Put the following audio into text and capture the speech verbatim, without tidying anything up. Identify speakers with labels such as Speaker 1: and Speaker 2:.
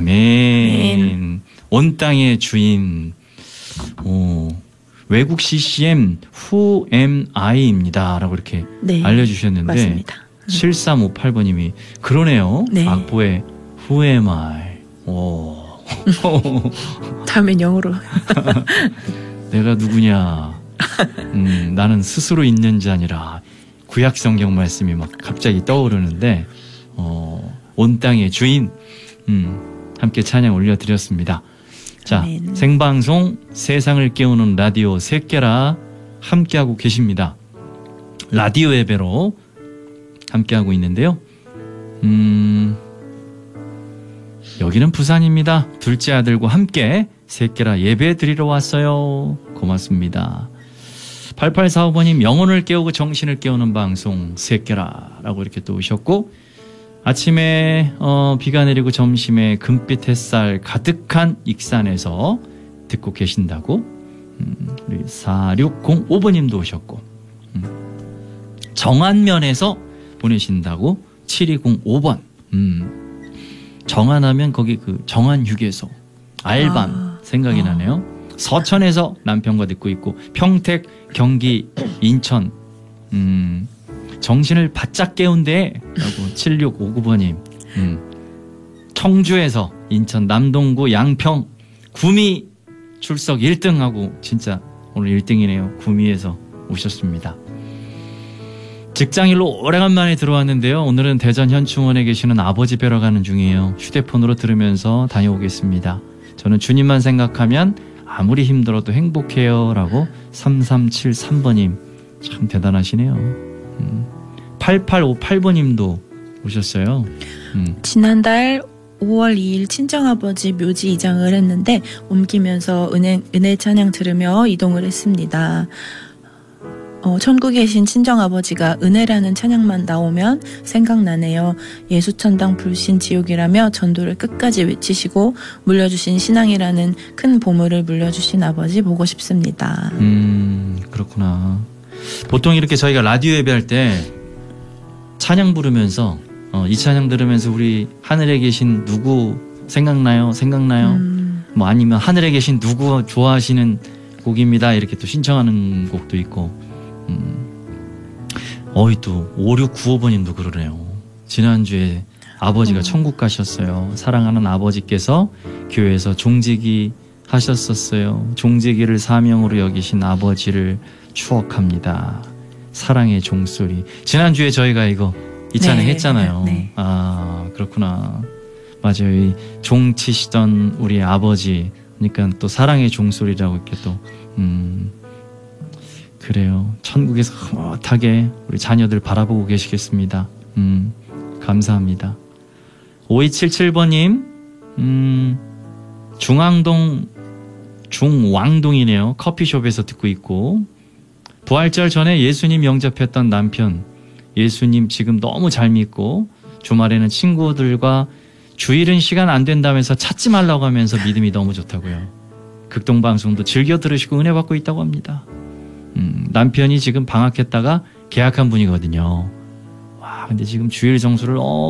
Speaker 1: 아멘.
Speaker 2: 아멘.
Speaker 1: 온 땅의 주인. 오, 외국 씨씨엠 Who am I입니다. 라고 이렇게
Speaker 2: 네,
Speaker 1: 알려주셨는데
Speaker 2: 맞습니다.
Speaker 1: 칠삼오팔 번님이 그러네요.
Speaker 2: 네.
Speaker 1: 악보에 Who am I. 오.
Speaker 2: 다음엔 영어로.
Speaker 1: 내가 누구냐. 음, 나는 스스로 있는 자 아니라 구약 성경 말씀이 막 갑자기 떠오르는데 어, 온 땅의 주인 음, 함께 찬양 올려드렸습니다. 자,
Speaker 2: 아멘.
Speaker 1: 생방송 세상을 깨우는 라디오 새끼라 함께하고 계십니다. 라디오 예배로 함께하고 있는데요. 음, 여기는 부산입니다. 둘째 아들과 함께 새끼라 예배 드리러 왔어요. 고맙습니다. 팔팔사오 번님 영혼을 깨우고 정신을 깨우는 방송 새끼라 라고 이렇게 또 오셨고 아침에 어, 비가 내리고 점심에 금빛 햇살 가득한 익산에서 듣고 계신다고 음, 우리 사육공오 번님도 오셨고 음, 정안면에서 보내신다고 칠이공오 번 음, 정안하면 거기 그 정안휴게소 알밤
Speaker 2: 아,
Speaker 1: 생각이
Speaker 2: 아.
Speaker 1: 나네요. 서천에서 남편과 듣고 있고 평택, 경기, 인천 음, 정신을 바짝 깨운데 라고 칠육오구 번님 음, 청주에서 인천 남동구 양평 구미 출석 일 등하고 진짜 오늘 일 등이네요. 구미에서 오셨습니다. 직장일로 오래간만에 들어왔는데요. 오늘은 대전 현충원에 계시는 아버지 뵈러 가는 중이에요. 휴대폰으로 들으면서 다녀오겠습니다. 저는 주님만 생각하면 아무리 힘들어도 행복해요 라고 삼삼칠삼 번님 참 대단하시네요. 음, 팔팔오팔 번님도 오셨어요. 음.
Speaker 2: 지난달 오월 이일 친정아버지 묘지 이장을 했는데 옮기면서 은혜, 은혜 찬양 들으며 이동을 했습니다. 어, 천국에 계신 친정아버지가 은혜라는 찬양만 나오면 생각나네요. 예수천당 불신 지옥이라며 전도를 끝까지 외치시고 물려주신 신앙이라는 큰 보물을 물려주신 아버지 보고 싶습니다.
Speaker 1: 음, 그렇구나. 보통 이렇게 저희가 라디오 예배할 때 찬양 부르면서 어, 이 찬양 들으면서 우리 하늘에 계신 누구 생각나요? 생각나요?
Speaker 2: 음.
Speaker 1: 뭐 아니면 하늘에 계신 누구 좋아하시는 곡입니다. 이렇게 또 신청하는 곡도 있고 음. 어이 또 오육구오 번님도 그러네요. 지난주에 아버지가
Speaker 2: 음.
Speaker 1: 천국 가셨어요. 사랑하는 아버지께서 교회에서 종지기 하셨었어요. 종지기를 사명으로 여기신 아버지를 추억합니다. 사랑의 종소리. 지난주에 저희가 이거 이 찬양
Speaker 2: 네,
Speaker 1: 했잖아요.
Speaker 2: 네.
Speaker 1: 아 그렇구나. 맞아요. 이 종 치시던 우리 아버지 그러니까 또 사랑의 종소리라고 이렇게 또 음, 그래요. 천국에서 흐뭇하게 우리 자녀들 바라보고 계시겠습니다. 음, 감사합니다. 오이칠칠 번님 음, 중앙동 중왕동이네요. 커피숍에서 듣고 있고 부활절 전에 예수님 영접했던 남편 예수님 지금 너무 잘 믿고 주말에는 친구들과 주일은 시간 안 된다면서 찾지 말라고 하면서 믿음이 너무 좋다고요. 극동방송도 즐겨 들으시고 은혜 받고 있다고 합니다. 음, 남편이 지금 방학했다가 계약한 분이거든요. 와 근데 지금 주일 정수를